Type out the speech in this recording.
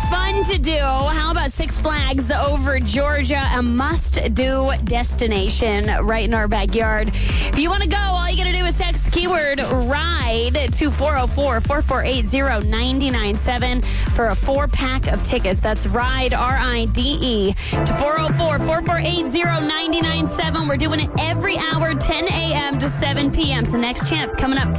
fun to do. How about Six Flags over Georgia? A must-do destination right in our backyard. If you want to go, all you got to do is text the keyword RIDE to 404-4480-997 for a 4-pack of tickets. That's RIDE, R-I-D-E, to 404-4480-997. We're doing it every hour, 10 a.m. to 7 p.m. So next chance coming up